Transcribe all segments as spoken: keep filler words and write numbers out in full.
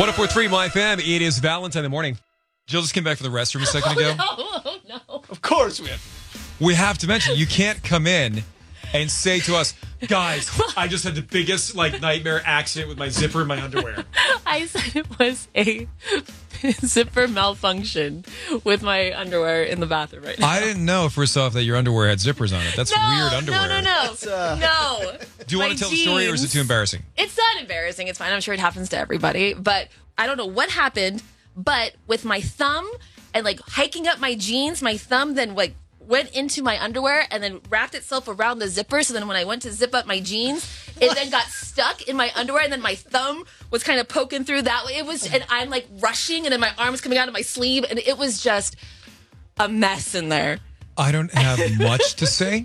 one oh four point three My Fam. It is Valentine in the morning. Jill just came back from the restroom a second ago. Oh, no, no. Of course we have. We have to mention, you can't come in and say to us, guys, I just had the biggest like nightmare accident with my zipper in my underwear. I said it was a zipper malfunction with my underwear in the bathroom right now. I didn't know, first off, that your underwear had zippers on it. That's no, weird underwear. No, no, no. uh... No. Do you want My to tell jeans, the story, or is it too embarrassing? It's not embarrassing. It's fine. I'm sure it happens to everybody. But I don't know what happened, but with my thumb and like hiking up my jeans, my thumb then like went into my underwear and then wrapped itself around the zipper. So then when I went to zip up my jeans, it then got stuck in my underwear, and then my thumb was kind of poking through that way. It was, and I'm like rushing, and then my arm's coming out of my sleeve, and it was just a mess in there. I don't have much to say.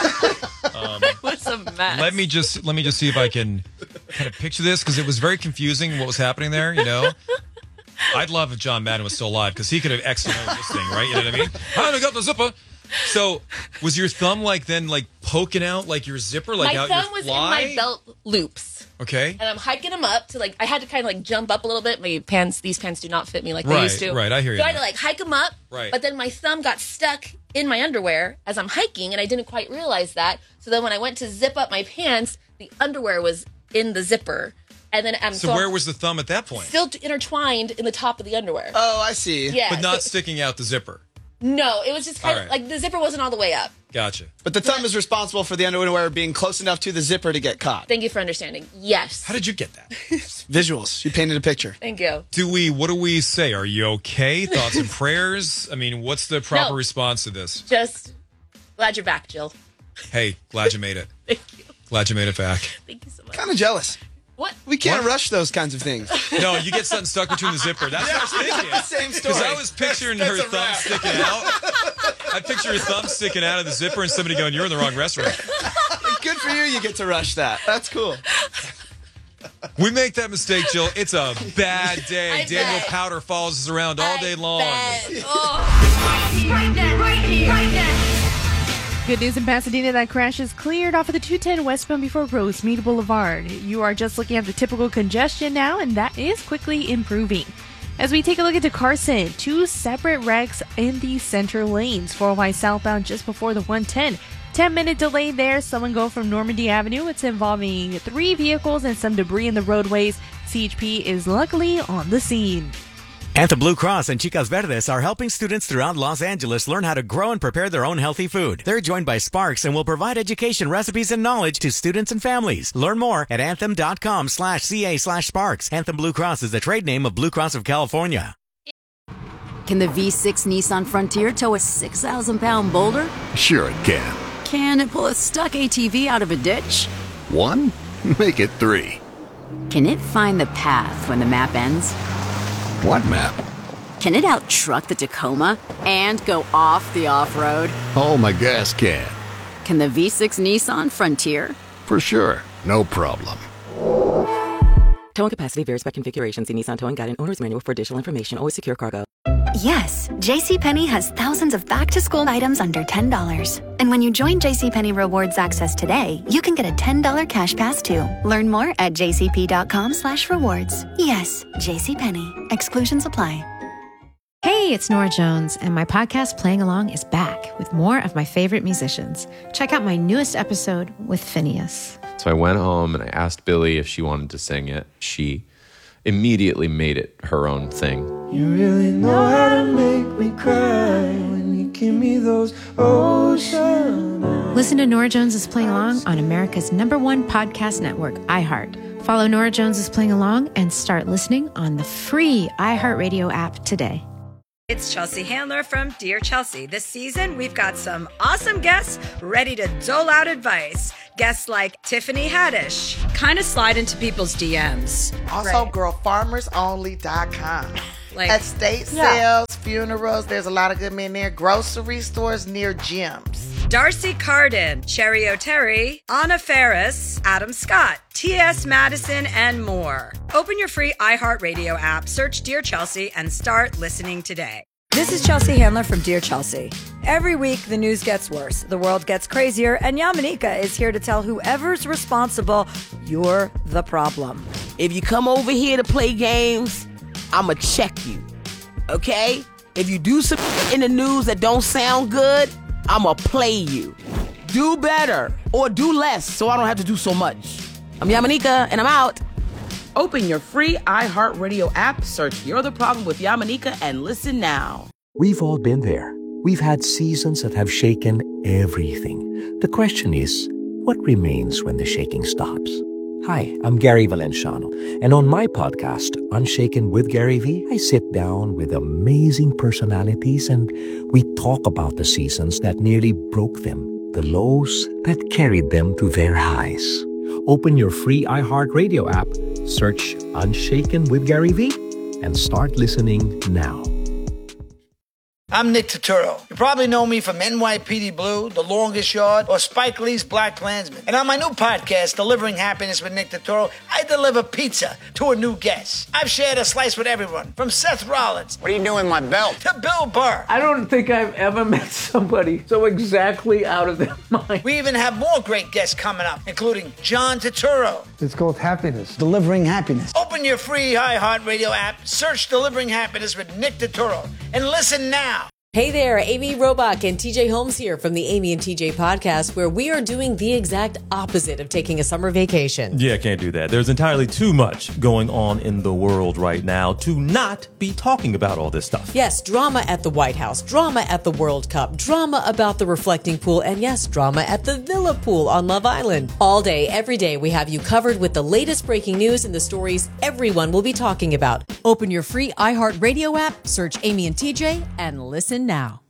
Um, it was a mess. Let me just let me just see if I can kind of picture this, because it was very confusing what was happening there. You know, I'd love if John Madden was still alive, because he could have executed this thing, right? You know what I mean? I got the zipper. So, was your thumb like then like poking out like your zipper, like my out thumb your was fly? in my belt loops. Okay. And I'm hiking them up to like, I had to kind of like jump up a little bit. My pants, these pants do not fit me like Right, they used to. right, I hear you So I had now. to like hike them up. Right. But then my thumb got stuck in my underwear as I'm hiking, and I didn't quite realize that. So then when I went to zip up my pants, the underwear was in the zipper. And then I'm So, so where I'm was the thumb at that point? still intertwined in the top of the underwear. Oh, I see. Yeah. But not so- sticking out the zipper. no, it was just kind All of right. like the zipper wasn't all the way up. Gotcha. But the thumb is responsible for the underwear being close enough to the zipper to get caught. Thank you for understanding. Yes. How did you get that? Visuals. You painted a picture. Thank you. Do we? What do we say? Are you okay? Thoughts and prayers? I mean, what's the proper No. response to this? Just glad you're back, Jill. Hey, glad you made it. Thank you. Glad you made it back. Thank you so much. Kind of jealous. What? We can't What? rush those kinds of things. No, you get something stuck between the zipper. That's what I was thinking. Same story. Because I was picturing That's- her that's a thumb wrap. sticking out. I picture her thumb sticking out of the zipper and somebody going, "You're in the wrong restaurant." Good for you. You get to rush that. That's cool. We make that mistake, Jill. It's a bad day. I Daniel bet. Powder follows us around all day I long. bet. Oh. Right there, right here, right there. Good news in Pasadena, that crash is cleared off of the two ten westbound before Rosemead Boulevard. You are just looking at the typical congestion now, and that is quickly improving. As we take a look into Carson, two separate wrecks in the center lanes. four oh five southbound just before the one ten. ten minute delay there. Someone go from Normandy Avenue. It's involving three vehicles and some debris in the roadways. C H P is luckily on the scene. Anthem Blue Cross and Chicas Verdes are helping students throughout Los Angeles learn how to grow and prepare their own healthy food. They're joined by Sparks and will provide education, recipes, and knowledge to students and families. Learn more at anthem.com slash CA slash Sparks. Anthem Blue Cross is the trade name of Blue Cross of California. Can the V six Nissan Frontier tow a six thousand pound boulder? Sure it can. Can it pull a stuck A T V out of a ditch? One? Make it three. Can it find the path when the map ends? What map? Can it out-truck the Tacoma and go off the off-road? Oh, my gas can. Can the V six Nissan Frontier? For sure. No problem. Towing capacity varies by configuration. See Nissan Towing Guide and Owner's Manual for additional information. Always secure cargo. Yes, JCPenney has thousands of back-to-school items under ten dollars. And when you join JCPenney Rewards Access today, you can get a ten dollars cash pass too. Learn more at jcp.com slash rewards. Yes, JCPenney. Exclusions apply. Hey, it's Nora Jones, and my podcast Playing Along is back with more of my favorite musicians. Check out my newest episode with Phineas. So I went home and I asked Billy if she wanted to sing it. She immediately made it her own thing. You really know how to make me cry when you give me those ocean eyes. Listen to Nora Jones is Playing Along on America's number one podcast network, iHeart. Follow Nora Jones is Playing Along and start listening on the free iHeartRadio app today. It's Chelsea Handler from Dear Chelsea. This season, we've got some awesome guests ready to dole out advice. Guests like Tiffany Haddish, kind of slide into people's D Ms. Also, Right. girl, farmers only dot com. Like- Estate Yeah. sales, funerals, there's a lot of good men there. Grocery stores near gyms. Darcy Carden, Cherry O'Terry, Anna Ferris, Adam Scott, T S Madison, and more. Open your free iHeartRadio app, search Dear Chelsea, and start listening today. This is Chelsea Handler from Dear Chelsea. Every week, the news gets worse, the world gets crazier, and Yamanika is here to tell whoever's responsible, you're the problem. If you come over here to play games, I'ma check you, okay? If you do some in the news that don't sound good, I'ma play you. Do better, or do less, so I don't have to do so much. I'm Yamanika, and I'm out. Open your free iHeartRadio app, search You're the Problem with Yamanika, and listen now. We've all been there. We've had seasons that have shaken everything. The question is, what remains when the shaking stops? Hi, I'm Gary Valenciano, and on my podcast, Unshaken with Gary V, I sit down with amazing personalities and we talk about the seasons that nearly broke them, the lows that carried them to their highs. Open your free iHeartRadio app, search Unshaken with Gary V, and start listening now. I'm Nick Turturro. You probably know me from N Y P D Blue, The Longest Yard, or Spike Lee's Black Klansman. And on my new podcast, Delivering Happiness with Nick Turturro, I deliver pizza to a new guest. I've shared a slice with everyone, from Seth Rollins. What are you doing with my belt? To Bill Burr. I don't think I've ever met somebody so exactly out of their mind. We even have more great guests coming up, including John Turturro. It's called Happiness. Delivering Happiness. Open your free iHeartRadio app, search Delivering Happiness with Nick Turturro, and listen now. Hey there, Amy Robach and T J Holmes here from the Amy and T J podcast, where we are doing the exact opposite of taking a summer vacation. Yeah, can't do that. There's entirely too much going on in the world right now to not be talking about all this stuff. Yes, drama at the White House, drama at the World Cup, drama about the reflecting pool, and yes, drama at the Villa Pool on Love Island. All day, every day, we have you covered with the latest breaking news and the stories everyone will be talking about. Open your free iHeartRadio app, search Amy and T J, and listen now.